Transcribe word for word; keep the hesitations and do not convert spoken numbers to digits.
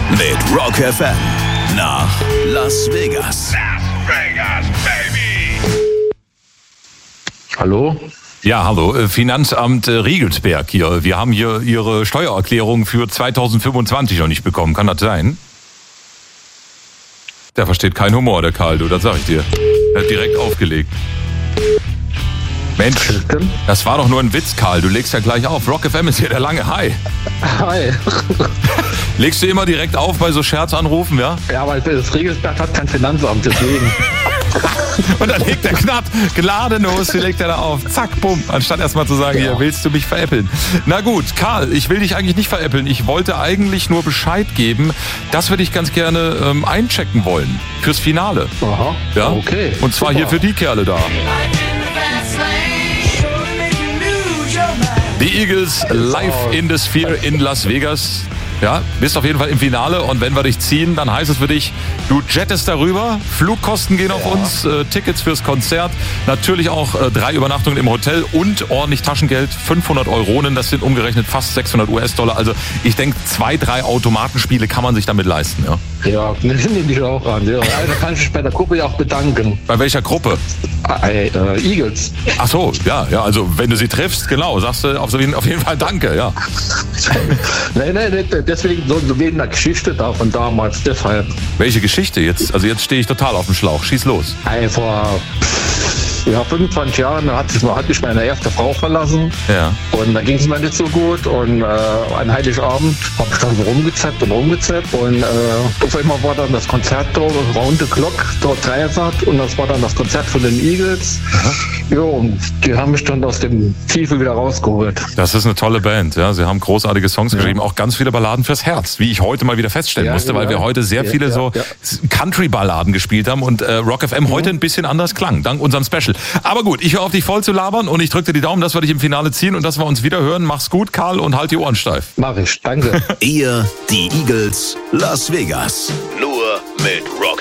mit Rock F M nach Las Vegas. Las Vegas, baby! Hallo? Ja, hallo, Finanzamt Riegelsberg hier. Wir haben hier Ihre Steuererklärung für zweitausendfünfundzwanzig noch nicht bekommen. Kann das sein? Der versteht keinen Humor, der Karl, du, das sag ich dir. Er hat direkt aufgelegt. Mensch, das war doch nur ein Witz, Karl. Du legst ja gleich auf. Rock F M ist hier der lange Hi. Hi. Legst du immer direkt auf bei so Scherzanrufen, ja? Ja, aber das Riegelsberg hat kein Finanzamt, deswegen. Und dann legt er knapp, gnadenlos, wie legt er da auf. Zack, bumm. Anstatt erstmal zu sagen, ja. Hier, willst du mich veräppeln? Na gut, Karl, ich will dich eigentlich nicht veräppeln. Ich wollte eigentlich nur Bescheid geben, dass wir dich ganz gerne ähm, einchecken wollen. Fürs Finale. Aha, ja? Okay. Und zwar super. Hier für die Kerle da. Die Eagles live in the Sphere in Las Vegas. Ja, bist auf jeden Fall im Finale und wenn wir dich ziehen, dann heißt es für dich, du jettest darüber, Flugkosten gehen auf ja. uns, äh, Tickets fürs Konzert, natürlich auch äh, drei Übernachtungen im Hotel und ordentlich Taschengeld, fünfhundert Euronen, das sind umgerechnet fast sechshundert US-Dollar. Also ich denke, zwei, drei Automatenspiele kann man sich damit leisten. Ja, ja das nehme ich auch an. Ja. Da kann ich mich bei der Gruppe ja auch bedanken. Bei welcher Gruppe? Äh, äh, Eagles. Ach so, ja, ja, also wenn du sie triffst, genau, sagst du auf jeden Fall Danke, ja. Nein, nein, nein. Deswegen so wegen der Geschichte da von damals, deshalb. Welche Geschichte jetzt? Also jetzt stehe ich total auf dem Schlauch. Schieß los. Hey, vor ja, fünfundzwanzig Jahren hat sich, hat mich meine erste Frau verlassen. Ja. Und da ging es mir nicht so gut. Und äh, an Heiligabend habe ich dann so rumgezappt und rumgezappt. Und äh, auf einmal war dann das Konzert da, Round the Clock, dort Dreiersat. Und das war dann das Konzert von den Eagles. Ja, und die haben mich dann aus dem Tiefe wieder rausgeholt. Das ist eine tolle Band. Ja, sie haben großartige Songs ja. geschrieben, auch ganz viele Balladen fürs Herz, wie ich heute mal wieder feststellen ja, musste, ja, weil wir heute sehr ja, viele ja, so ja. Country-Balladen gespielt haben und äh, Rock F M mhm. heute ein bisschen anders klang, dank unserem Special. Aber gut, ich höre auf dich voll zu labern und ich drücke dir die Daumen, dass wir dich im Finale ziehen und dass wir uns wieder hören. Mach's gut, Karl, und halt die Ohren steif. Mach ich, danke. Ihr, die Eagles, Las Vegas. Nur mit Rock